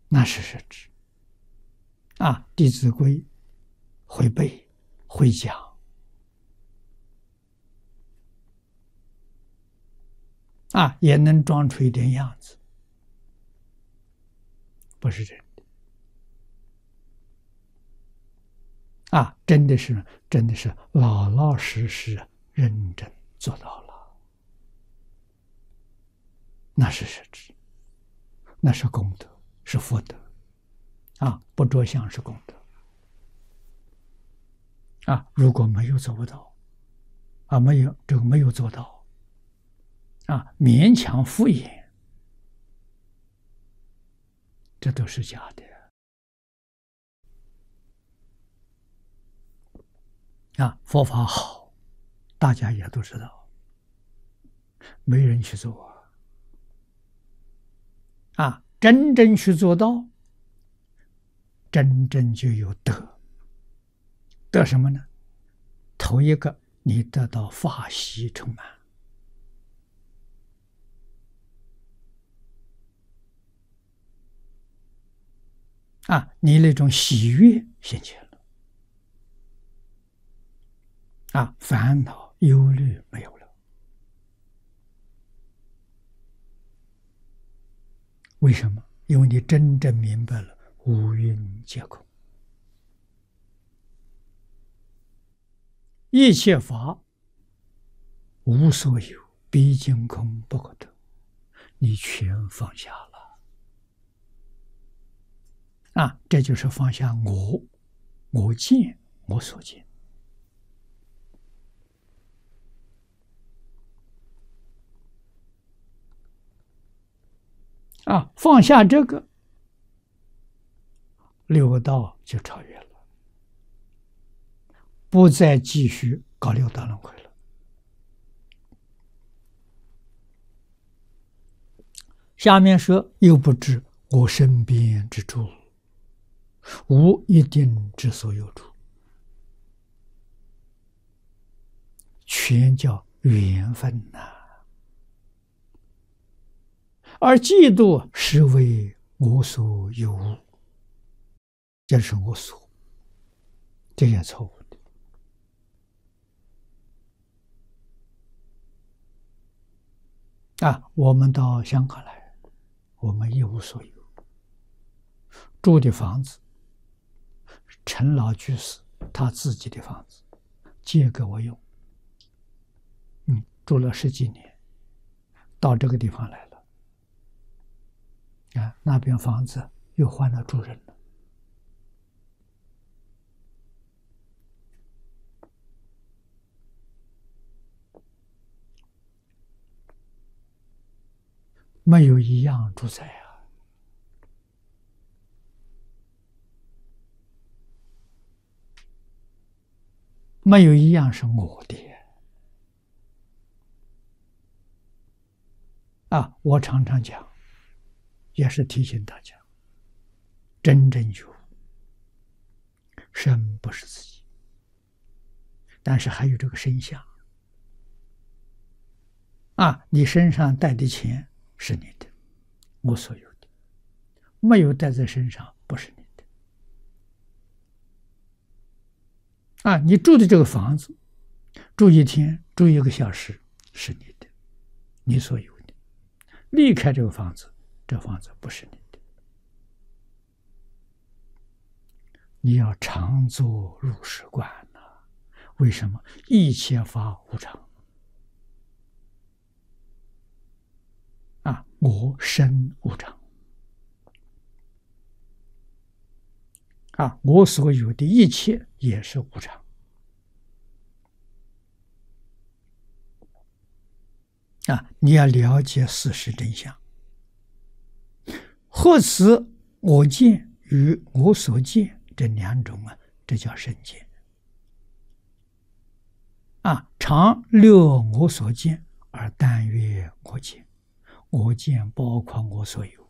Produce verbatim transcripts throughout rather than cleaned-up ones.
那是实质。啊，《弟子规》会背会讲，啊，也能装出一点样子，不是真的。啊，真的是真的是老老实实认真做到了，那是实质，那是功德，是福德。啊，不着相是功德。啊，如果没有做不到，啊，没有这个没有做到，啊，勉强敷衍，这都是假的。啊，佛法好，大家也都知道，没人去做啊。啊，真正去做到，真正就有德。得什么呢？头一个，你得到法喜充满。啊，你那种喜悦现前了。啊，烦恼忧虑没有了。为什么？因为你真正明白了五蕴皆空，一切法无所有，毕竟空不可得，你全放下了。啊，这就是放下我，我见，我所见。啊，放下这个，六道就超越了，不再继续搞六道轮回了。下面说，又不知我身边之处，无一定之所有处，全叫缘分呐、啊。而嫉妒是为我所有物，这是我所，这也错误的。啊，我们到香港来，我们一无所有，住的房子，陈老居士他自己的房子，借给我用，嗯，住了十几年，到这个地方来了。啊，那边房子又换了主人了。没有一样主宰啊，没有一样是我的。啊，我常常讲，也是提醒大家，真正有身不是自己，但是还有这个身相。啊，你身上带的钱是你的，我所有的，没有带在身上不是你的。啊，你住的这个房子，住一天，住一个小时是你的，你所有的。离开这个房子，这房子不是你的。你要常做入室观呐、啊。为什么？一切法无常。啊，我身无常。啊，我所有的一切也是无常。啊，你要了解事实真相。何此我见与我所见这两种啊，这叫身见。啊，常略我所见而但阅我见，我见包括我所有。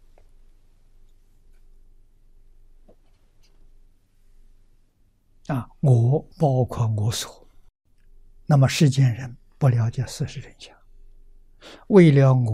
啊，我包括我所。那么世间人不了解事实真相，为了我